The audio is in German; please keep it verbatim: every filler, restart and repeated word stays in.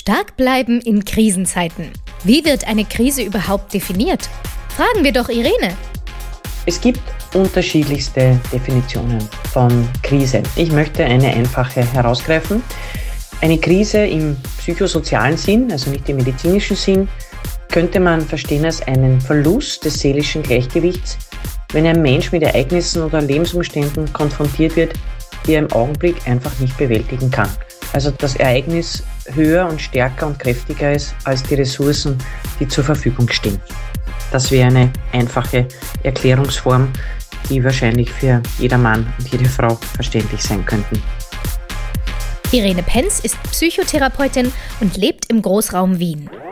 Stark bleiben in Krisenzeiten. Wie wird eine Krise überhaupt definiert? Fragen wir doch Irene. Es gibt unterschiedlichste Definitionen von Krise. Ich möchte eine einfache herausgreifen. Eine Krise im psychosozialen Sinn, also nicht im medizinischen Sinn, könnte man verstehen als einen Verlust des seelischen Gleichgewichts, wenn ein Mensch mit Ereignissen oder Lebensumständen konfrontiert wird, die er im Augenblick einfach nicht bewältigen kann. Also das Ereignis höher und stärker und kräftiger ist als die Ressourcen, die zur Verfügung stehen. Das wäre eine einfache Erklärungsform, die wahrscheinlich für jeder Mann und jede Frau verständlich sein könnten. Irene Penz ist Psychotherapeutin und lebt im Großraum Wien.